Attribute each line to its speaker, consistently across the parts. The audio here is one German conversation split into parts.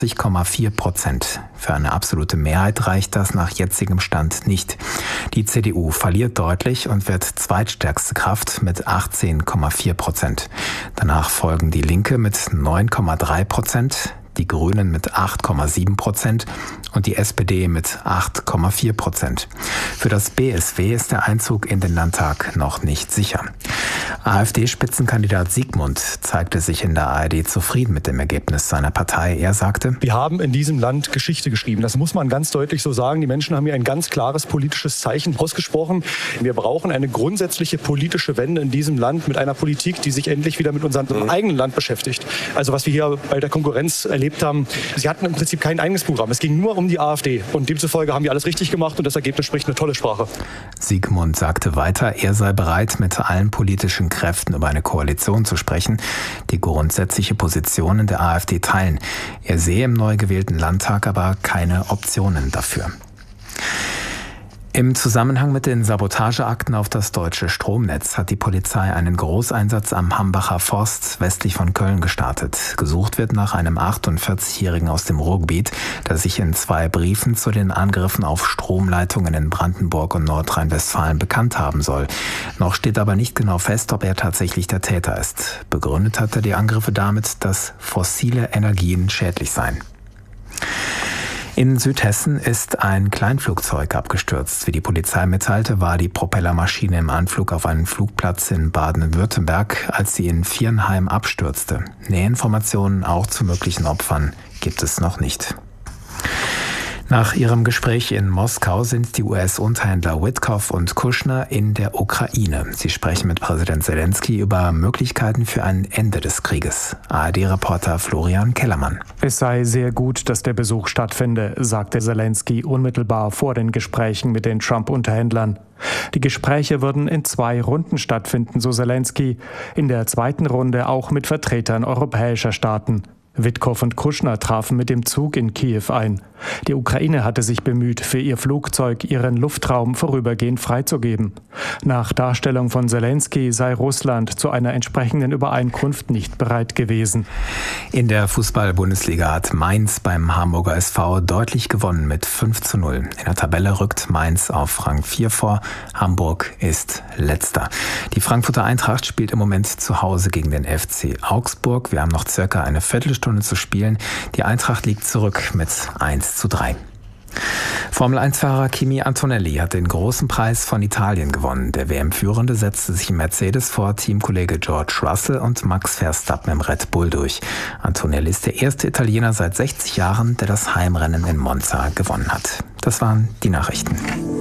Speaker 1: 40,4%. Für eine absolute Mehrheit reicht das nach jetzigem Stand nicht. Die CDU verliert deutlich und wird zweitstärkste Kraft mit 18,4%. Danach folgen die Linke mit 9,3%, die Grünen mit 8,7% und die SPD mit 8,4%. Für das BSW ist der Einzug in den Landtag noch nicht sicher. AfD-Spitzenkandidat Siegmund zeigte sich in der ARD zufrieden mit dem Ergebnis seiner Partei. Er sagte:
Speaker 2: Wir haben in diesem Land Geschichte geschrieben. Das muss man ganz deutlich so sagen. Die Menschen haben hier ein ganz klares politisches Zeichen ausgesprochen. Wir brauchen eine grundsätzliche politische Wende in diesem Land mit einer Politik, die sich endlich wieder mit unserem eigenen Land beschäftigt. Also was wir hier bei der Konkurrenz erlebt haben, sie hatten im Prinzip kein eigenes Programm. Es ging nur um die AfD. Und demzufolge haben wir alles richtig gemacht und das Ergebnis spricht eine tolle Sprache.
Speaker 1: Siegmund sagte weiter, er sei bereit, mit allen politischen Kräften über eine Koalition zu sprechen, die grundsätzliche Positionen der AfD teilen. Er sehe im neu gewählten Landtag aber keine Optionen dafür. Im Zusammenhang mit den Sabotageakten auf das deutsche Stromnetz hat die Polizei einen Großeinsatz am Hambacher Forst westlich von Köln gestartet. Gesucht wird nach einem 48-Jährigen aus dem Ruhrgebiet, der sich in 2 Briefen zu den Angriffen auf Stromleitungen in Brandenburg und Nordrhein-Westfalen bekannt haben soll. Noch steht aber nicht genau fest, ob er tatsächlich der Täter ist. Begründet hat er die Angriffe damit, dass fossile Energien schädlich seien. In Südhessen ist ein Kleinflugzeug abgestürzt. Wie die Polizei mitteilte, war die Propellermaschine im Anflug auf einen Flugplatz in Baden-Württemberg, als sie in Viernheim abstürzte. Näherinformationen auch zu möglichen Opfern gibt es noch nicht. Nach ihrem Gespräch in Moskau sind die US-Unterhändler Witkoff und Kushner in der Ukraine. Sie sprechen mit Präsident Zelensky über Möglichkeiten für ein Ende des Krieges. ARD-Reporter Florian Kellermann.
Speaker 3: Es sei sehr gut, dass der Besuch stattfinde, sagte Zelensky unmittelbar vor den Gesprächen mit den Trump-Unterhändlern. Die Gespräche würden in 2 Runden stattfinden, so Zelensky. In der zweiten Runde auch mit Vertretern europäischer Staaten. Witkoff und Kushner trafen mit dem Zug in Kiew ein. Die Ukraine hatte sich bemüht, für ihr Flugzeug ihren Luftraum vorübergehend freizugeben. Nach Darstellung von Zelensky sei Russland zu einer entsprechenden Übereinkunft nicht bereit gewesen.
Speaker 1: In der Fußball-Bundesliga hat Mainz beim Hamburger SV deutlich gewonnen mit 5:0. In der Tabelle rückt Mainz auf Rang 4 vor. Hamburg ist Letzter. Die Frankfurter Eintracht spielt im Moment zu Hause gegen den FC Augsburg. Wir haben noch circa eine Viertelstunde zu spielen. Die Eintracht liegt zurück mit 1:3. Formel-1-Fahrer Kimi Antonelli hat den großen Preis von Italien gewonnen. Der WM-Führende setzte sich im Mercedes vor Teamkollege George Russell und Max Verstappen im Red Bull durch. Antonelli ist der erste Italiener seit 60 Jahren, der das Heimrennen in Monza gewonnen hat. Das waren die Nachrichten.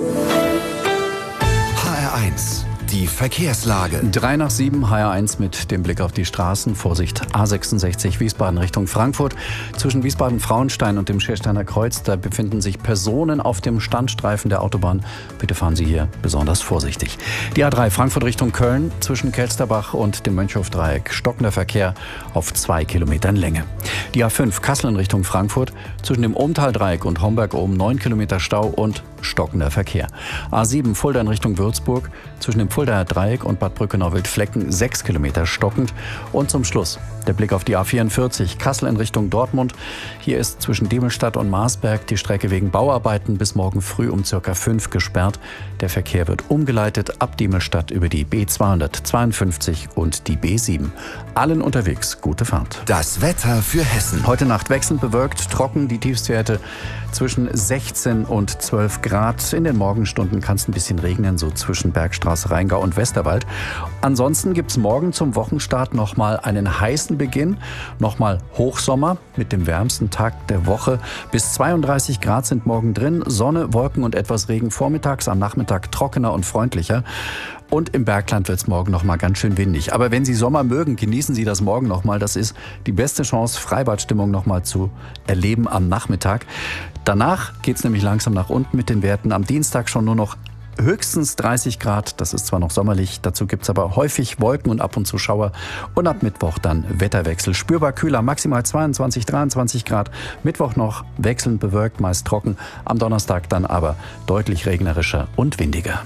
Speaker 4: HR1. Die Verkehrslage.
Speaker 5: 6:03 HR1 mit dem Blick auf die Straßen. Vorsicht, A66 Wiesbaden Richtung Frankfurt. Zwischen Wiesbaden-Frauenstein und dem Schiersteiner Kreuz, da befinden sich Personen auf dem Standstreifen der Autobahn. Bitte fahren Sie hier besonders vorsichtig. Die A3 Frankfurt Richtung Köln. Zwischen Kelsterbach und dem Mönchhof-Dreieck stockender Verkehr auf 2 Kilometern Länge. Die A5 Kassel in Richtung Frankfurt. Zwischen dem Ohmtal-Dreieck und Homberg oben 9 Kilometer Stau und stockender Verkehr. A7 Fulda in Richtung Würzburg. Zwischen dem Fuldaer Dreieck und Bad Brückenau-Wildflecken 6 Kilometer stockend. Und zum Schluss der Blick auf die A44 Kassel in Richtung Dortmund. Hier ist zwischen Demelstadt und Marsberg die Strecke wegen Bauarbeiten bis morgen früh um ca. 5 gesperrt. Der Verkehr wird umgeleitet ab Demelstadt über die B252 und die B7. Allen unterwegs gute Fahrt.
Speaker 4: Das Wetter für Hessen.
Speaker 5: Heute Nacht wechselnd bewölkt, trocken, die Tiefstwerte zwischen 16 und 12 Grad. In den Morgenstunden kann es ein bisschen regnen, so zwischen Bergstraße, Rheingau und Westerwald. Ansonsten gibt es morgen zum Wochenstart nochmal einen heißen Beginn, nochmal Hochsommer mit dem wärmsten Tag der Woche. Bis 32 Grad sind morgen drin, Sonne, Wolken und etwas Regen vormittags, am Nachmittag trockener und freundlicher. Und im Bergland wird es morgen noch mal ganz schön windig. Aber wenn Sie Sommer mögen, genießen Sie das morgen noch mal. Das ist die beste Chance, Freibadstimmung noch mal zu erleben am Nachmittag. Danach geht es nämlich langsam nach unten mit den Werten. Am Dienstag schon nur noch höchstens 30 Grad. Das ist zwar noch sommerlich, dazu gibt es aber häufig Wolken und ab und zu Schauer. Und ab Mittwoch dann Wetterwechsel. Spürbar kühler, maximal 22, 23 Grad. Mittwoch noch wechselnd bewölkt, meist trocken. Am Donnerstag dann aber deutlich regnerischer und windiger.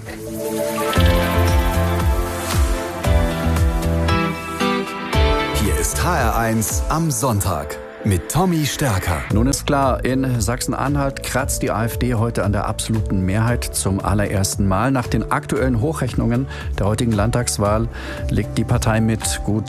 Speaker 4: Hier ist HR1 am Sonntag. mit Tommy Stärker.
Speaker 5: Nun ist klar, in Sachsen-Anhalt kratzt die AfD heute an der absoluten Mehrheit zum allerersten Mal. Nach den aktuellen Hochrechnungen der heutigen Landtagswahl liegt die Partei mit gut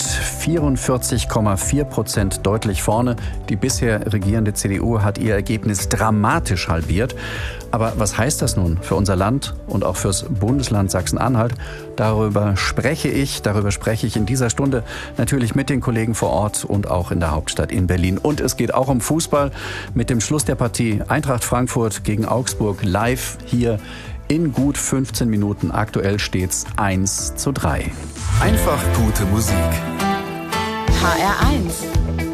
Speaker 5: 44,4% deutlich vorne. Die bisher regierende CDU hat ihr Ergebnis dramatisch halbiert. Aber was heißt das nun für unser Land und auch fürs Bundesland Sachsen-Anhalt? Darüber spreche ich in dieser Stunde natürlich mit den Kollegen vor Ort und auch in der Hauptstadt in Berlin. Und es geht auch um Fußball mit dem Schluss der Partie Eintracht Frankfurt gegen Augsburg live hier in gut 15 Minuten. Aktuell steht's 1:3.
Speaker 4: Einfach gute Musik.
Speaker 6: HR1